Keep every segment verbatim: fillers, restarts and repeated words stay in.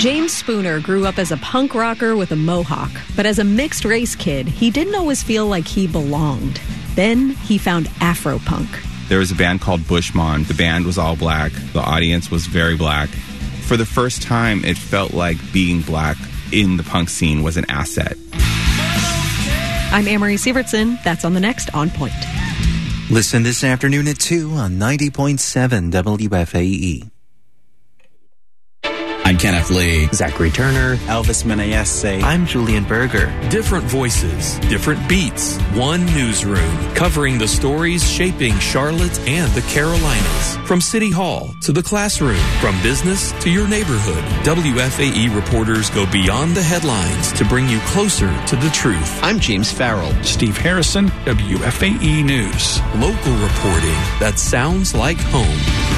James Spooner grew up as a punk rocker with a mohawk, but as a mixed-race kid, he didn't always feel like he belonged. Then he found Afropunk. There was a band called Bushmon. The band was all black. The audience was very black. For the first time, it felt like being black in the punk scene was an asset. I'm Amory Sievertson. That's on the next On Point. Listen this afternoon at two on ninety point seven W F A E. I'm Kenneth Lee. Zachary Turner. Elvis Menaese. I'm Julian Berger. Different voices, different beats, one newsroom, covering the stories shaping Charlotte and the Carolinas. From City Hall to the classroom, from business to your neighborhood, W F A E reporters go beyond the headlines to bring you closer to the truth. I'm James Farrell. Steve Harrison, W F A E News. Local reporting that sounds like home.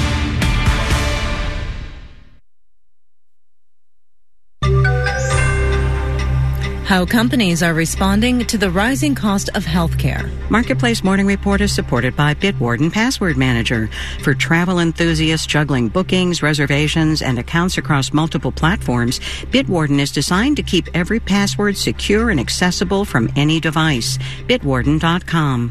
How companies are responding to the rising cost of healthcare. Marketplace Morning Report is supported by Bitwarden Password Manager. For travel enthusiasts juggling bookings, reservations, and accounts across multiple platforms, Bitwarden is designed to keep every password secure and accessible from any device. Bitwarden dot com.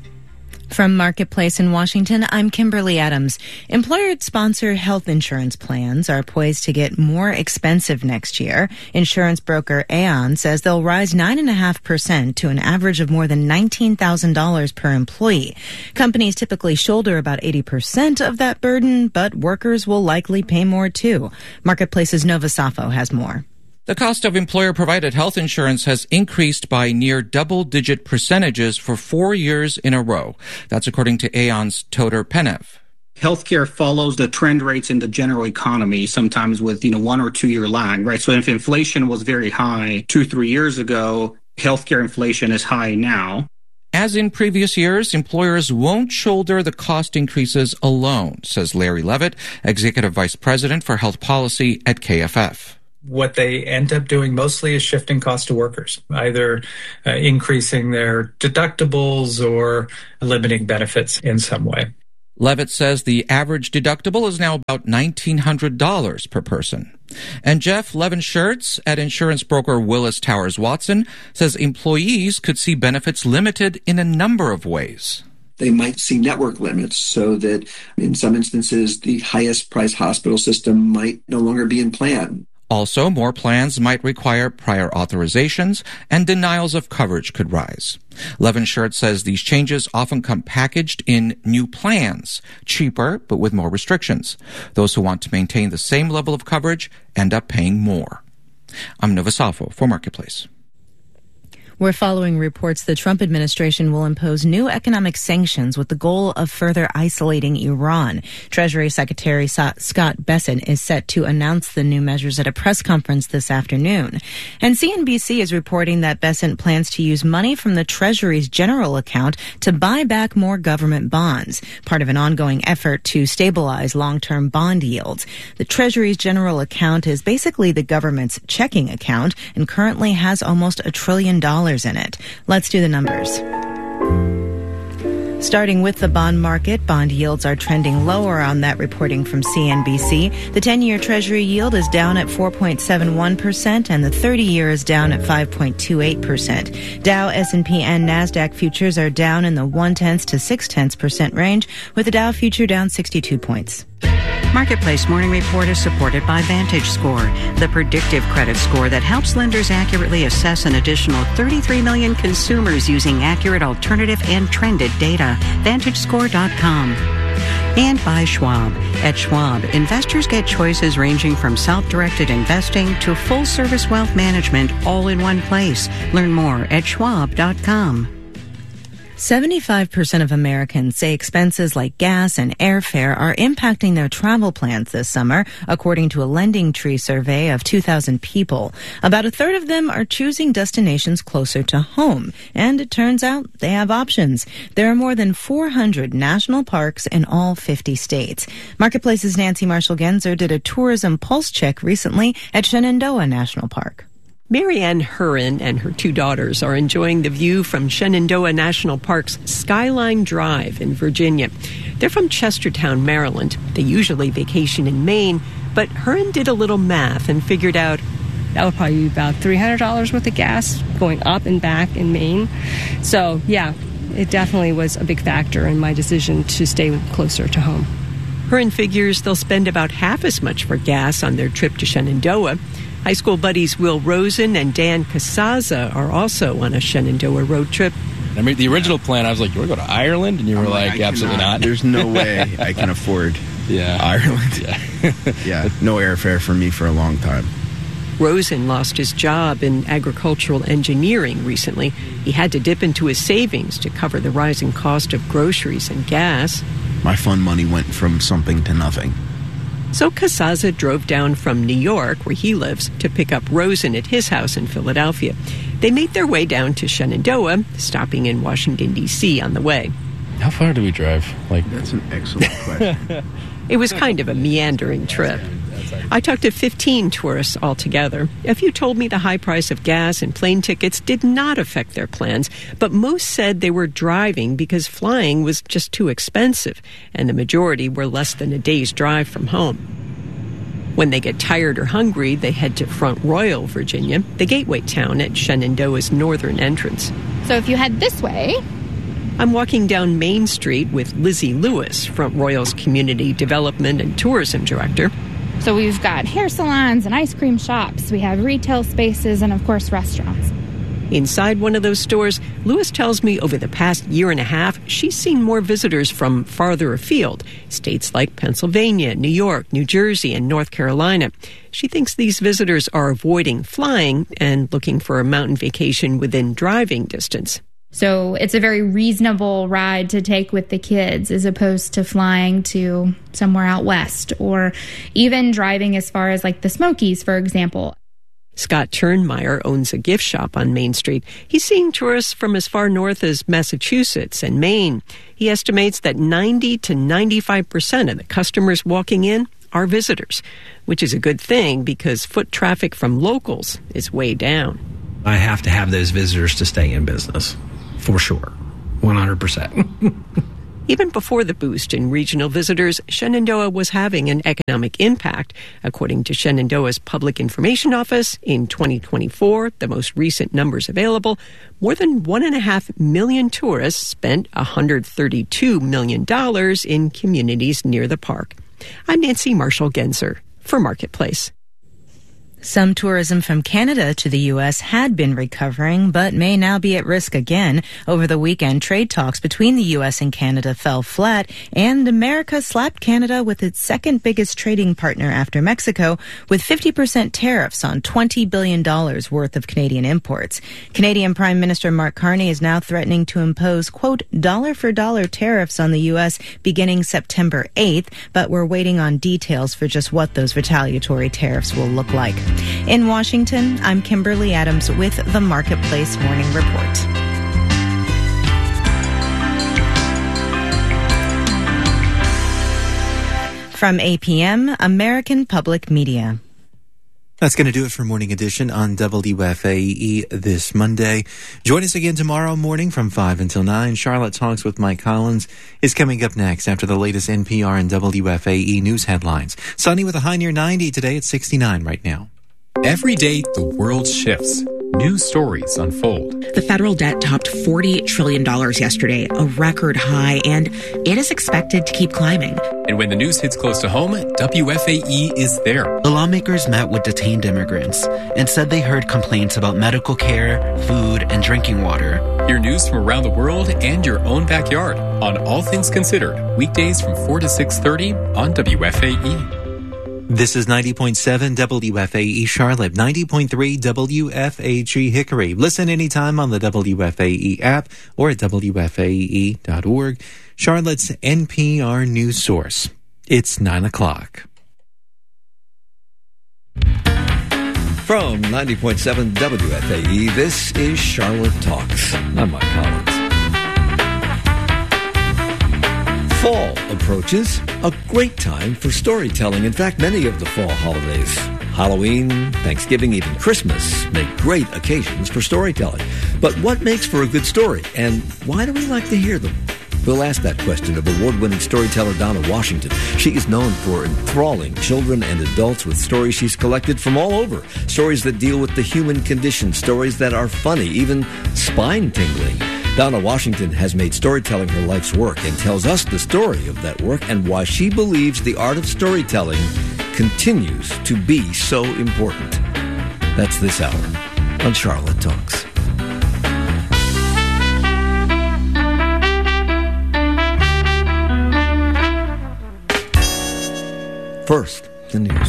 From Marketplace in Washington, I'm Kimberly Adams. Employer-sponsored health insurance plans are poised to get more expensive next year. Insurance broker Aon says they'll rise nine point five percent to an average of more than nineteen thousand dollars per employee. Companies typically shoulder about eighty percent of that burden, but workers will likely pay more too. Marketplace's Nova Safo has more. The cost of employer-provided health insurance has increased by near double-digit percentages for four years in a row. That's according to Aon's Toder Penev. Healthcare follows the trend rates in the general economy, sometimes with, you know, one or two year lag, right? So if inflation was very high two, three years ago, healthcare inflation is high now. As in previous years, employers won't shoulder the cost increases alone, says Larry Levitt, Executive Vice President for Health Policy at K F F. What they end up doing mostly is shifting costs to workers, either uh, increasing their deductibles or limiting benefits in some way. Levitt says the average deductible is now about nineteen hundred dollars per person. And Jeff Levin-Schertz at insurance broker Willis Towers Watson says employees could see benefits limited in a number of ways. They might see network limits so that in some instances the highest price hospital system might no longer be in plan. Also, more plans might require prior authorizations, and denials of coverage could rise. Levin-Schertz says these changes often come packaged in new plans, cheaper but with more restrictions. Those who want to maintain the same level of coverage end up paying more. I'm Nova Safo for Marketplace. We're following reports the Trump administration will impose new economic sanctions with the goal of further isolating Iran. Treasury Secretary Scott Bessent is set to announce the new measures at a press conference this afternoon. And C N B C is reporting that Bessent plans to use money from the Treasury's general account to buy back more government bonds, part of an ongoing effort to stabilize long-term bond yields. The Treasury's general account is basically the government's checking account and currently has almost a trillion dollars in it. Let's do the numbers. Starting with the bond market, bond yields are trending lower on that reporting from C N B C. The ten-year Treasury yield is down at four point seven one percent and the thirty-year is down at five point two eight percent. Dow, S and P, and NASDAQ futures are down in the one-tenths to six-tenths percent range, with the Dow future down sixty-two points. Marketplace Morning Report is supported by VantageScore, the predictive credit score that helps lenders accurately assess an additional thirty-three million consumers using accurate alternative and trended data. Vantage Score dot com. And by Schwab. At Schwab, investors get choices ranging from self-directed investing to full-service wealth management all in one place. Learn more at Schwab dot com. seventy-five percent of Americans say expenses like gas and airfare are impacting their travel plans this summer, according to a Lending Tree survey of two thousand people. About a third of them are choosing destinations closer to home, and it turns out they have options. There are more than four hundred national parks in all fifty states. Marketplace's Nancy Marshall-Genzer did a tourism pulse check recently at Shenandoah National Park. Marianne Hurren and her two daughters are enjoying the view from Shenandoah National Park's Skyline Drive in Virginia. They're from Chestertown, Maryland. They usually vacation in Maine, But Hurin did a little math and figured out that would probably be about three hundred dollars worth of gas going up and back in Maine. So, yeah, it definitely was a big factor in my decision to stay closer to home. Hurin figures they'll spend about half as much for gas on their trip to Shenandoah. High school buddies Will Rosen and Dan Casaza are also on a Shenandoah road trip. I mean, the original plan, I was like, you want to go to Ireland? And you were like, like absolutely cannot. not. There's no way I can afford yeah. Ireland. Yeah. yeah, no airfare for me for a long time. Rosen lost his job in agricultural engineering recently. He had to dip into his savings to cover the rising cost of groceries and gas. My fun money went from something to nothing. So Casaza drove down from New York, where he lives, to pick up Rosen at his house in Philadelphia. They made their way down to Shenandoah, stopping in Washington, D C on the way. How far do we drive? Like That's an excellent question. It was kind of a meandering trip. I talked to fifteen tourists altogether. A few told me the high price of gas and plane tickets did not affect their plans, but most said they were driving because flying was just too expensive, and the majority were less than a day's drive from home. When they get tired or hungry, they head to Front Royal, Virginia, the gateway town at Shenandoah's northern entrance. So if you head this way... I'm walking down Main Street with Lizzie Lewis, Front Royal's Community Development and Tourism Director. So we've got hair salons and ice cream shops. We have retail spaces and, of course, restaurants. Inside one of those stores, Lewis tells me over the past year and a half, she's seen more visitors from farther afield, states like Pennsylvania, New York, New Jersey, and North Carolina. She thinks these visitors are avoiding flying and looking for a mountain vacation within driving distance. So it's a very reasonable ride to take with the kids as opposed to flying to somewhere out west or even driving as far as like the Smokies, for example. Scott Turnmeyer owns a gift shop on Main Street. He's seeing tourists from as far north as Massachusetts and Maine. He estimates that ninety to ninety-five percent of the customers walking in are visitors, which is a good thing because foot traffic from locals is way down. I have to have those visitors to stay in business. For sure. one hundred percent. Even before the boost in regional visitors, Shenandoah was having an economic impact. According to Shenandoah's Public Information Office, in twenty twenty-four, the most recent numbers available, more than one and a half million tourists spent one hundred thirty-two million dollars in communities near the park. I'm Nancy Marshall-Genzer for Marketplace. Some tourism from Canada to the U S had been recovering, but may now be at risk again. Over the weekend, trade talks between the U S and Canada fell flat, and America slapped Canada with its second biggest trading partner after Mexico, with fifty percent tariffs on twenty billion dollars worth of Canadian imports. Canadian Prime Minister Mark Carney is now threatening to impose, quote, dollar-for-dollar tariffs on the U S beginning September eighth, but we're waiting on details for just what those retaliatory tariffs will look like. In Washington, I'm Kimberly Adams with the Marketplace Morning Report. From A P M, American Public Media. That's going to do it for Morning Edition on W F A E this Monday. Join us again tomorrow morning from five until nine. Charlotte Talks with Mike Collins is coming up next after the latest N P R and W F A E news headlines. Sunny with a high near ninety today. It's sixty-nine right now. Every day, the world shifts. New stories unfold. The federal debt topped forty trillion dollars yesterday, a record high, and it is expected to keep climbing. And when the news hits close to home, W F A E is there. The lawmakers met with detained immigrants and said they heard complaints about medical care, food, and drinking water. Hear news from around the world and your own backyard on All Things Considered, weekdays from four to six thirty on W F A E. This is ninety point seven W F A E Charlotte, ninety point three W F A G Hickory. Listen anytime on the W F A E app or at W F A E dot org. Charlotte's N P R news source. It's nine o'clock. From ninety point seven W F A E, this is Charlotte Talks. I'm Mike Collins. Fall approaches, a great time for storytelling. In fact, many of the fall holidays, Halloween, Thanksgiving, even Christmas, make great occasions for storytelling. But what makes for a good story, and why do we like to hear them? We'll ask that question of award-winning storyteller Donna Washington. She is known for enthralling children and adults with stories she's collected from all over. Stories that deal with the human condition, stories that are funny, even spine-tingling. Donna Washington has made storytelling her life's work and tells us the story of that work and why she believes the art of storytelling continues to be so important. That's this hour on Charlotte Talks. First, the news.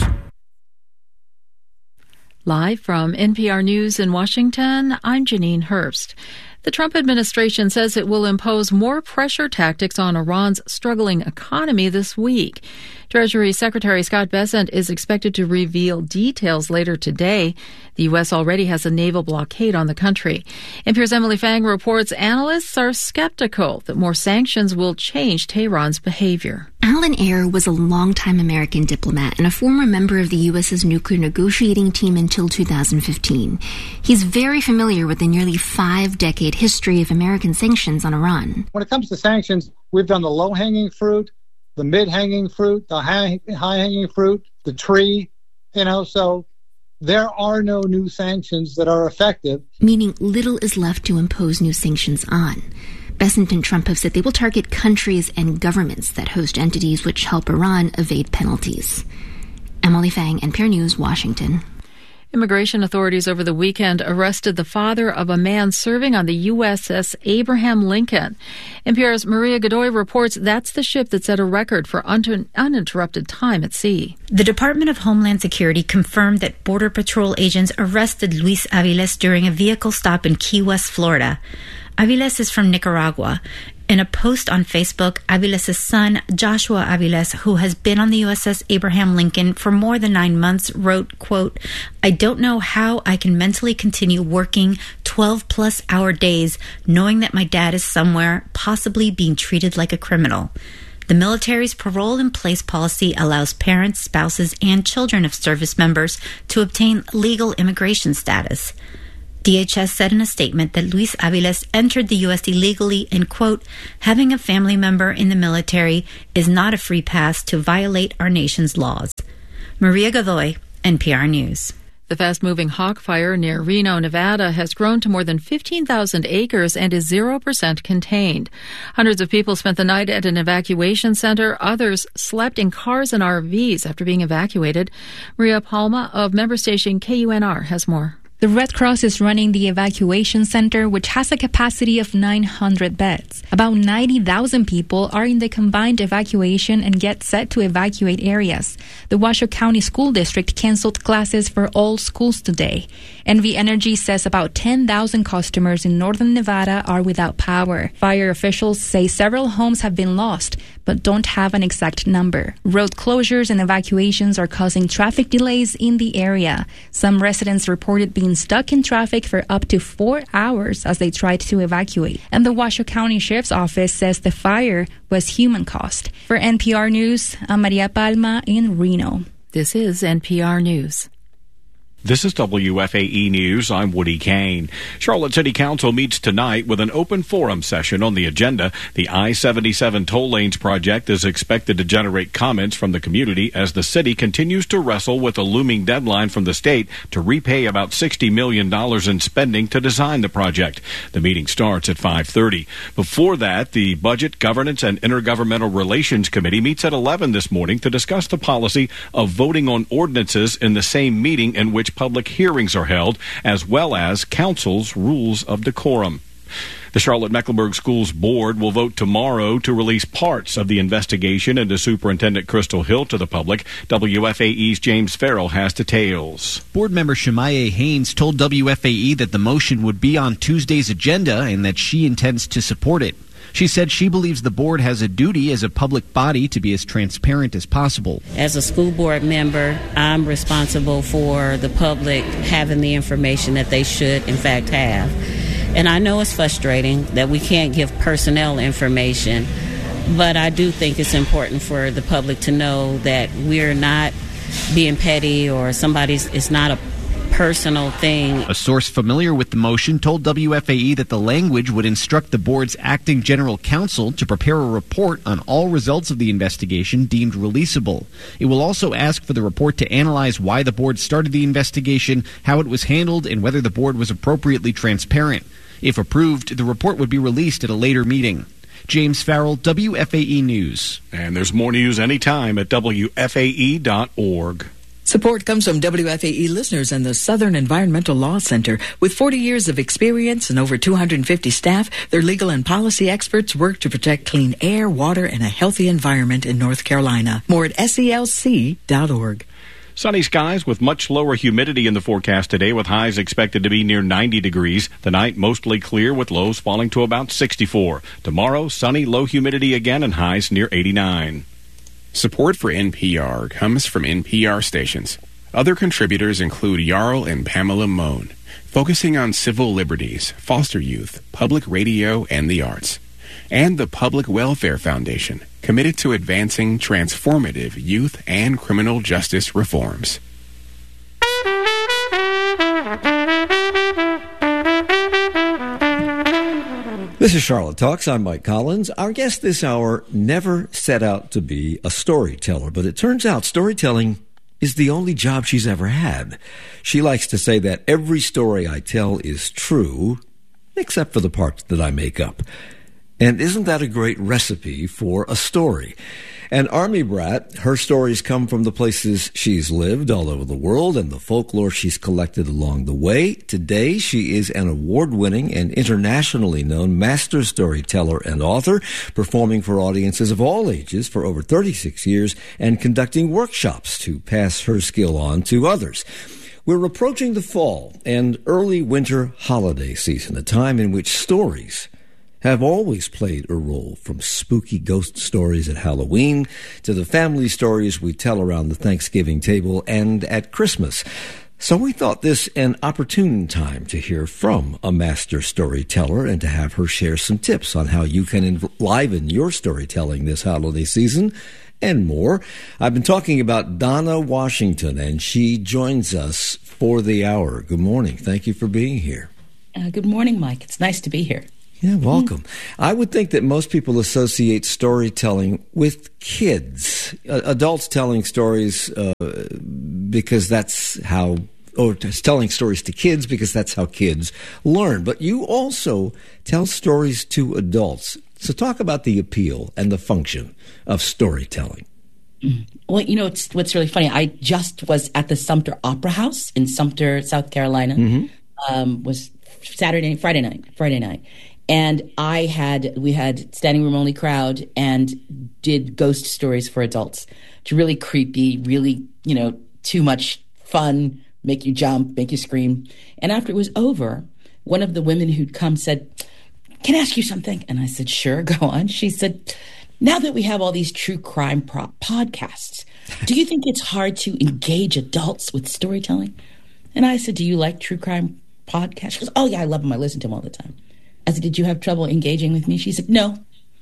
Live from N P R News in Washington, I'm Janine Herbst. The Trump administration says it will impose more pressure tactics on Iran's struggling economy this week. Treasury Secretary Scott Bessent is expected to reveal details later today. The U S already has a naval blockade on the country. N P R's Emily Fang reports analysts are skeptical that more sanctions will change Tehran's behavior. Alan Ayer was a longtime American diplomat and a former member of the U S's nuclear negotiating team until two thousand fifteen. He's very familiar with the nearly five-decade history of American sanctions on Iran. When it comes to sanctions, we've done the low-hanging fruit, the mid-hanging fruit, the high, high-hanging fruit, the tree, you know, so there are no new sanctions that are effective. Meaning little is left to impose new sanctions on. Bessent and Trump have said they will target countries and governments that host entities which help Iran evade penalties. Emily Fang, N P R News, Washington. Immigration authorities over the weekend arrested the father of a man serving on the U S S Abraham Lincoln. N P R's Maria Godoy reports that's the ship that set a record for un- uninterrupted time at sea. The Department of Homeland Security confirmed that Border Patrol agents arrested Luis Aviles during a vehicle stop in Key West, Florida. Aviles is from Nicaragua. In a post on Facebook, Aviles' son, Joshua Aviles, who has been on the U S S Abraham Lincoln for more than nine months, wrote, quote, "I don't know how I can mentally continue working twelve-plus hour days knowing that my dad is somewhere, possibly being treated like a criminal." The military's parole-in-place policy allows parents, spouses, and children of service members to obtain legal immigration status. D H S said in a statement that Luis Aviles entered the U S illegally and, quote, "having a family member in the military is not a free pass to violate our nation's laws." Maria Godoy, N P R News. The fast-moving hawk fire near Reno, Nevada has grown to more than fifteen thousand acres and is zero percent contained. Hundreds of people spent the night at an evacuation center. Others slept in cars and R Vs after being evacuated. Maria Palma of member station K U N R has more. The Red Cross is running the evacuation center, which has a capacity of nine hundred beds. About ninety thousand people are in the combined evacuation and get set to evacuate areas. The Washoe County School District canceled classes for all schools today. N V Energy says about ten thousand customers in northern Nevada are without power. Fire officials say several homes have been lost, but don't have an exact number. Road closures and evacuations are causing traffic delays in the area. Some residents reported being stuck in traffic for up to four hours as they tried to evacuate. And the Washoe County Sheriff's Office says the fire was human caused. For N P R News, I'm Maria Palma in Reno. This is N P R News. This is W F A E News. I'm Woody Kane. Charlotte City Council meets tonight with an open forum session on the agenda. The I seventy-seven toll lanes project is expected to generate comments from the community as the city continues to wrestle with a looming deadline from the state to repay about sixty million dollars in spending to design the project. The meeting starts at five thirty. Before that, the Budget, Governance, and Intergovernmental Relations Committee meets at eleven this morning to discuss the policy of voting on ordinances in the same meeting in which public hearings are held, as well as council's rules of decorum. The Charlotte-Mecklenburg Schools Board will vote tomorrow to release parts of the investigation into Superintendent Crystal Hill to the public. W F A E's James Farrell has details. Board member Shemaya Haynes told W F A E that the motion would be on Tuesday's agenda and that she intends to support it. She said she believes the board has a duty as a public body to be as transparent as possible. As a school board member, I'm responsible for the public having the information that they should, in fact, have. And I know it's frustrating that we can't give personnel information, but I do think it's important for the public to know that we're not being petty or somebody's, it's not a personal thing. A source familiar with the motion told W F A E that the language would instruct the board's acting general counsel to prepare a report on all results of the investigation deemed releasable. It will also ask for the report to analyze why the board started the investigation, how it was handled, and whether the board was appropriately transparent. If approved, the report would be released at a later meeting. James Farrell, W F A E News. And there's more news anytime at W F A E dot org. Support comes from W F A E listeners and the Southern Environmental Law Center. With forty years of experience and over two hundred fifty staff, their legal and policy experts work to protect clean air, water, and a healthy environment in North Carolina. More at S E L C dot org. Sunny skies with much lower humidity in the forecast today, with highs expected to be near ninety degrees. The night mostly clear with lows falling to about sixty-four. Tomorrow, sunny, low humidity again and highs near eighty-nine. Support for N P R comes from N P R stations. Other contributors include Jarl and Pamela Mohn, focusing on civil liberties, foster youth, public radio, and the arts. And the Public Welfare Foundation, committed to advancing transformative youth and criminal justice reforms. This is Charlotte Talks. I'm Mike Collins. Our guest this hour never set out to be a storyteller, but it turns out storytelling is the only job she's ever had. She likes to say that every story I tell is true, except for the parts that I make up. And isn't that a great recipe for a story? An Army brat, her stories come from the places she's lived all over the world and the folklore she's collected along the way. Today, she is an award-winning and internationally known master storyteller and author, performing for audiences of all ages for over thirty-six years and conducting workshops to pass her skill on to others. We're approaching the fall and early winter holiday season, a time in which stories have always played a role, from spooky ghost stories at Halloween to the family stories we tell around the Thanksgiving table and at Christmas. So we thought this an opportune time to hear from a master storyteller and to have her share some tips on how you can enliven your storytelling this holiday season and more. I've been talking about Donna Washington, and she joins us for the hour. Good morning. Thank you for being here. Uh, good morning, Mike. It's nice to be here. Yeah, welcome. Mm-hmm. I would think that most people associate storytelling with kids, uh, adults telling stories uh, because that's how, or telling stories to kids because that's how kids learn. But you also tell stories to adults. So talk about the appeal and the function of storytelling. Well, you know, it's, what's really funny, I just was at the Sumter Opera House in Sumter, South Carolina. Mm-hmm. Um, was Saturday, Friday night, Friday night. And I had, we had standing room only crowd and did ghost stories for adults. It's really creepy, really, you know, too much fun, make you jump, make you scream. And after it was over, one of the women who'd come said, "Can I ask you something?" And I said, "Sure, go on." She said, "Now that we have all these true crime pro- podcasts, do you think it's hard to engage adults with storytelling?" And I said, "Do you like true crime podcasts?" She goes, "Oh yeah, I love them. I listen to them all the time." I said, "Did you have trouble engaging with me?" She said, "No."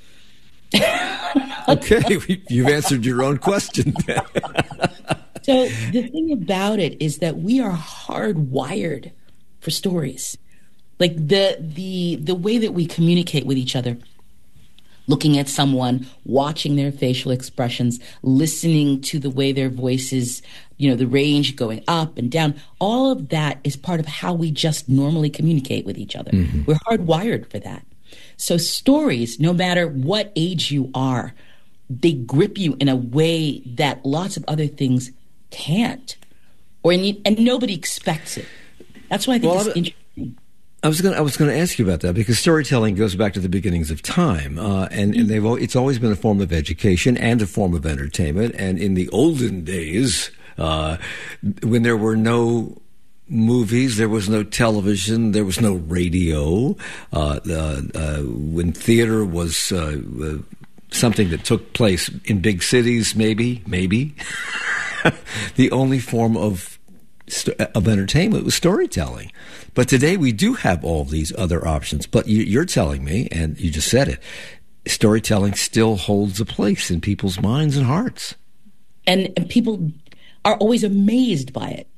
Okay, you've answered your own question. So the thing about it is that we are hardwired for stories. Like the the the way that we communicate with each other, looking at someone, watching their facial expressions, listening to the way their voices, you know, the range going up and down, all of that is part of how we just normally communicate with each other. Mm-hmm. We're hardwired for that. So stories, no matter what age you are, they grip you in a way that lots of other things can't. Or in, and nobody expects it. That's why I think well, it's interesting. I was going. I was going to ask you about that because storytelling goes back to the beginnings of time, uh, and, and they've. It's always been a form of education and a form of entertainment. And in the olden days, uh, when there were no movies, there was no television, there was no radio. Uh, uh, uh, when theater was uh, uh, something that took place in big cities, maybe, maybe the only form of of entertainment was storytelling. But today we do have all these other options. But you, you're telling me, and you just said it, storytelling still holds a place in people's minds and hearts. And, and people are always amazed by it.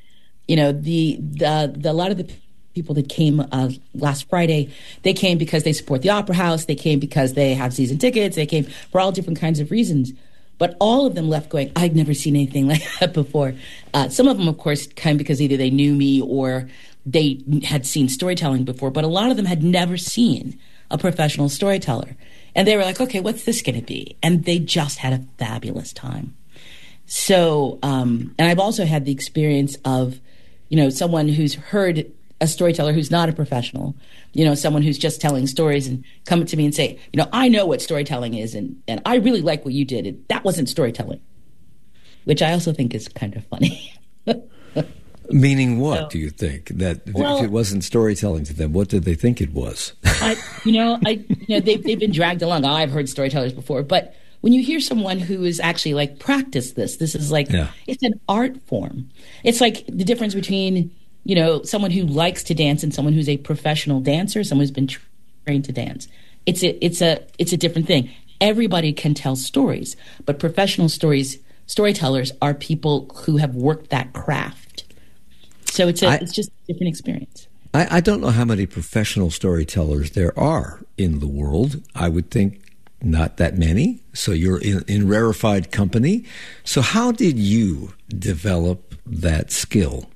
You know, the the, the a lot of the people that came uh, last Friday, they came because they support the Opera House. They came because they have season tickets. They came for all different kinds of reasons. But all of them left going, I'd never seen anything like that before. Uh, some of them, of course, came because either they knew me or they had seen storytelling before. But a lot of them had never seen a professional storyteller. And they were like, okay, what's this going to be? And they just had a fabulous time. So, um, and I've also had the experience of, you know, someone who's heard a storyteller who's not a professional, you know, someone who's just telling stories and come to me and say, you know, I know what storytelling is, and, and I really like what you did. It, that wasn't storytelling, which I also think is kind of funny. Meaning what, so, do you think? That well, if it wasn't storytelling to them, what did they think it was? I, you know, I, you know, they've, they've been dragged along. Oh, I've heard storytellers before, but when you hear someone who is actually like practiced this, this is like, yeah. It's an art form. It's like the difference between, you know, someone who likes to dance and someone who's a professional dancer, someone who's been tra- trained to dance. It's a, it's a, it's a different thing. Everybody can tell stories, but professional stories, storytellers are people who have worked that craft. So it's a, I, it's just a different experience. I, I don't know how many professional storytellers there are in the world. I would think not that many. So you're in, in rarefied company. So how did you develop that skill?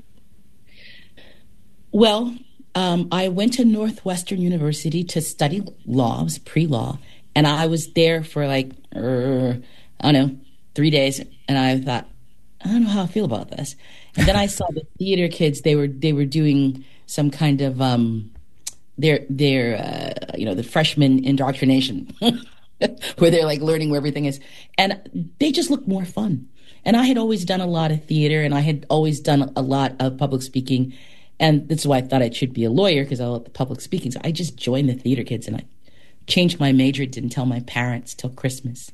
Well, um, I went to Northwestern University to study law, it was pre-law, and I was there for like, uh, I don't know, three days, and I thought, I don't know how I feel about this. And then I saw the theater kids; they were they were doing some kind of um, their their uh, you know the freshman indoctrination, where they're like learning where everything is, and they just looked more fun. And I had always done a lot of theater, and I had always done a lot of public speaking. And that's why I thought I should be a lawyer, because I love the public speaking. So I just joined the theater kids, and I changed my major, didn't tell my parents till Christmas.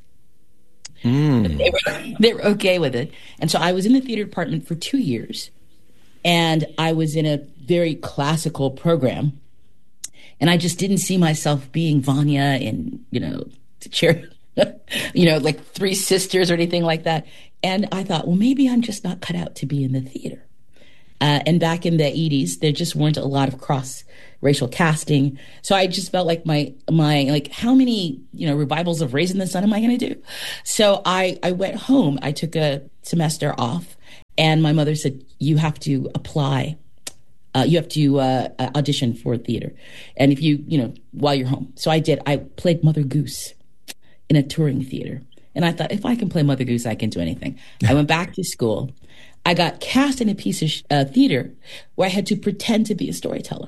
Mm. They were, they were okay with it. And so I was in the theater department for two years, and I was in a very classical program. And I just didn't see myself being Vanya in, you know, the chair, you know, like Three Sisters or anything like that. And I thought, well, maybe I'm just not cut out to be in the theater. Uh, and back in the eighties, there just weren't a lot of cross-racial casting. So I just felt like my, my like, how many, you know, revivals of Raising the Sun am I going to do? So I, I went home. I took a semester off, and my mother said, you have to apply. Uh, you have to uh, audition for theater. And if you, you know, while you're home. So I did. I played Mother Goose in a touring theater. And I thought, if I can play Mother Goose, I can do anything. I went back to school. I got cast in a piece of uh, theater where I had to pretend to be a storyteller.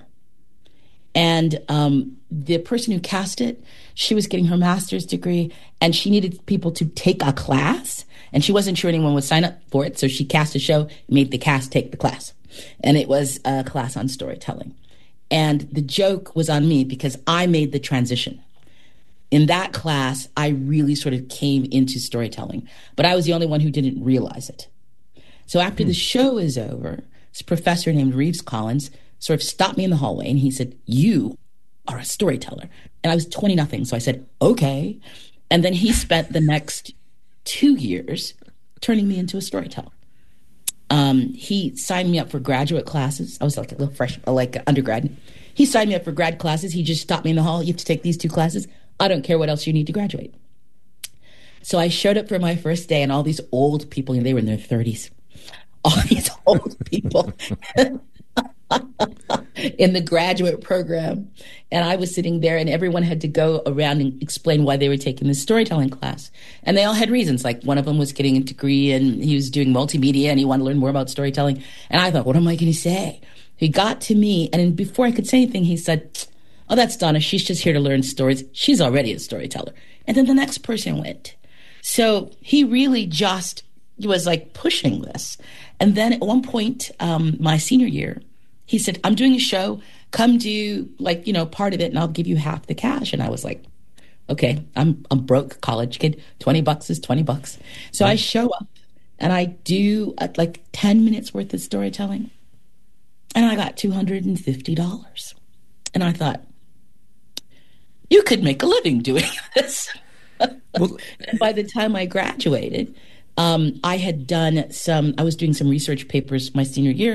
And um, the person who cast it, she was getting her master's degree, and she needed people to take a class, and she wasn't sure anyone would sign up for it. So she cast a show, made the cast take the class. And it was a class on storytelling. And the joke was on me because I made the transition. In that class, I really sort of came into storytelling, but I was the only one who didn't realize it. So after the show is over, this professor named Reeves Collins sort of stopped me in the hallway, and he said, you are a storyteller. And I was twenty nothing. So I said, okay. And then he spent the next two years turning me into a storyteller. Um, he signed me up for graduate classes. I was like a little fresh, like undergrad. He signed me up for grad classes. He just stopped me in the hall. You have to take these two classes. I don't care what else you need to graduate. So I showed up for my first day, and all these old people, they were in their thirties. All these old people in the graduate program. And I was sitting there, and everyone had to go around and explain why they were taking this storytelling class. And they all had reasons. Like, one of them was getting a degree, and he was doing multimedia, and he wanted to learn more about storytelling. And I thought, what am I going to say? He got to me, and before I could say anything, he said, oh, that's Donna. She's just here to learn stories. She's already a storyteller. And then the next person went. So he really just was like pushing this. And then at one point, um, my senior year, he said, I'm doing a show. Come do like, you know, part of it, and I'll give you half the cash. And I was like, okay, I'm I'm broke college kid. twenty bucks is twenty bucks. So right. I show up, and I do uh, like ten minutes worth of storytelling. And I got two hundred fifty dollars. And I thought, you could make a living doing this. Well, and by the time I graduated, um, I had done some, I was doing some research papers my senior year,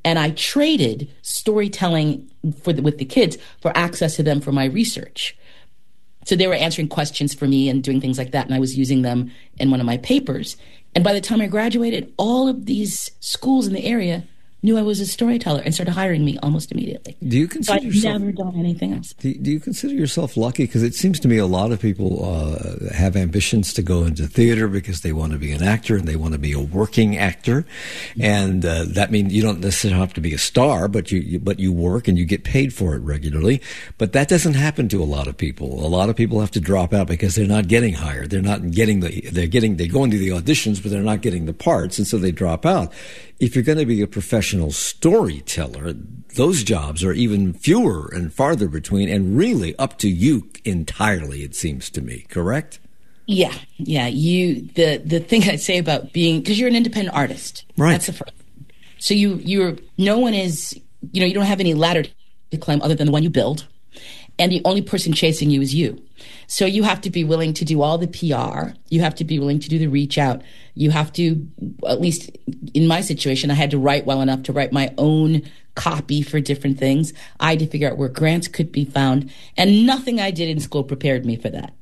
And I traded storytelling for the, with the kids for access to them for my research. So they were answering questions for me and doing things like that, and I was using them in one of my papers. And by the time I graduated, all of these schools in the area knew I was a storyteller and started hiring me almost immediately. Do you consider so I've yourself, never done anything else. Do, do you consider yourself lucky? Because it seems to me a lot of people uh, have ambitions to go into theater because they want to be an actor and they want to be a working actor, and uh, that means you don't necessarily have to be a star, but you, you but you work and you get paid for it regularly. But that doesn't happen to a lot of people. A lot of people have to drop out because they're not getting hired. They're not getting the they're getting they go into the auditions, but they're not getting the parts, and so they drop out. If you're going to be a professional storyteller, those jobs are even fewer and farther between, and really up to you entirely, it seems to me. Correct? Yeah, yeah. You the the thing I say about being, because you're an independent artist, right? That's the first. So you you're no one is you know you don't have any ladder to climb other than the one you build, and the only person chasing you is you. So you have to be willing to do all the P R. You have to be willing to do the reach out. You have to, at least in my situation, I had to write well enough to write my own copy for different things. I had to figure out where grants could be found, and nothing I did in school prepared me for that.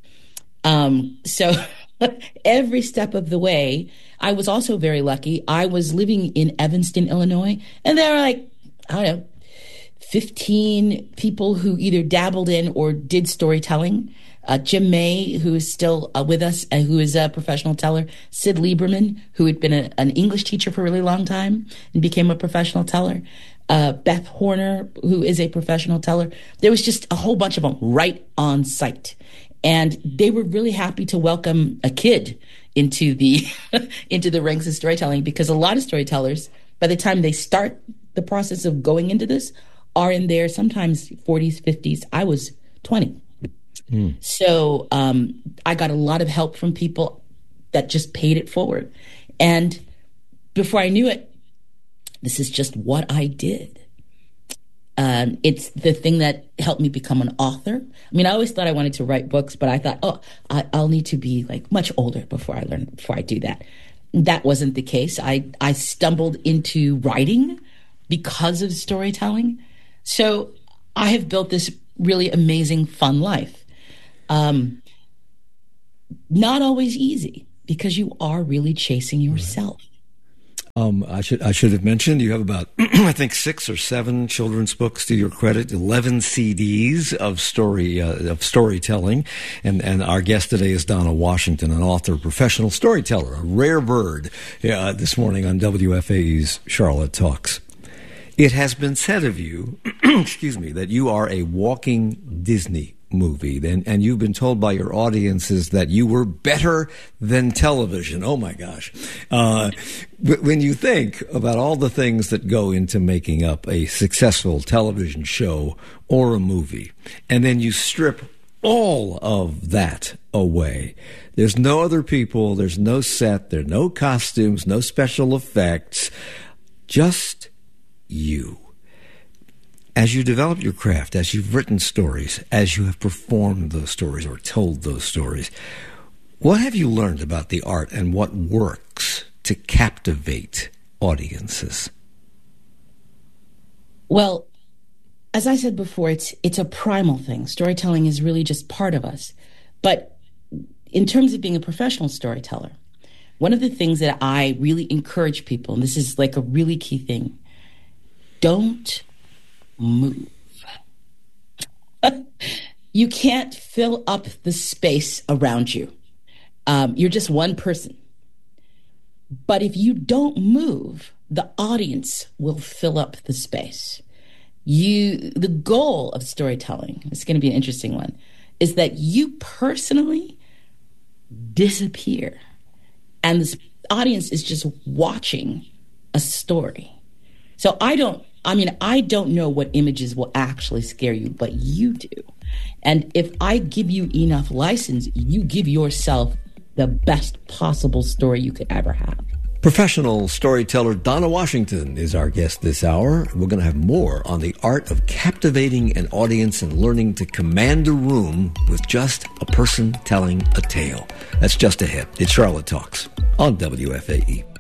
Um, so every step of the way, I was also very lucky. I was living in Evanston, Illinois, and there were like, I don't know, fifteen people who either dabbled in or did storytelling. Uh, Jim May, who is still uh, with us and who is a professional teller. Sid Lieberman, who had been a, an English teacher for a really long time and became a professional teller. Uh, Beth Horner, who is a professional teller. There was just a whole bunch of them right on site. And they were really happy to welcome a kid into the into the ranks of storytelling, because a lot of storytellers, by the time they start the process of going into this, are in their sometimes forties, fifties. I was twenty. Mm. So um, I got a lot of help from people that just paid it forward. And before I knew it, this is just what I did. Um, it's the thing that helped me become an author. I mean, I always thought I wanted to write books, but I thought, oh, I, I'll need to be like much older before I learn, before I do that. That wasn't the case. I, I stumbled into writing because of storytelling. So I have built this really amazing, fun life. Um, not always easy, because you are really chasing yourself. Um, I should I should have mentioned you have about I think six or seven children's books to your credit, eleven C Ds of story uh, of storytelling, and and our guest today is Donna Washington, an author, professional storyteller, a rare bird. Uh, this morning on W F A E's Charlotte Talks. It has been said of you, excuse me, that you are a walking Disney movie, and, and you've been told by your audiences that you were better than television. Oh my gosh. Uh, when you think about all the things that go into making up a successful television show or a movie, and then you strip all of that away, there's no other people, there's no set, there are no costumes, no special effects, just you. As you develop your craft, as you've written stories, as you have performed those stories or told those stories, what have you learned about the art and what works to captivate audiences? Well, as I said before, it's it's a primal thing. Storytelling is really just part of us. But in terms of being a professional storyteller, one of the things that I really encourage people, and this is like a really key thing, don't move. You can't fill up the space around you. Um, you're just one person. But if you don't move, the audience will fill up the space. You, the goal of storytelling, it's going to be an interesting one, is that you personally disappear, and this audience is just watching a story. So I don't, I mean, I don't know what images will actually scare you, but you do. And if I give you enough license, you give yourself the best possible story you could ever have. Professional storyteller Donna Washington is our guest this hour. We're going to have more on the art of captivating an audience and learning to command a room with just a person telling a tale. That's just ahead. It's Charlotte Talks on W F A E.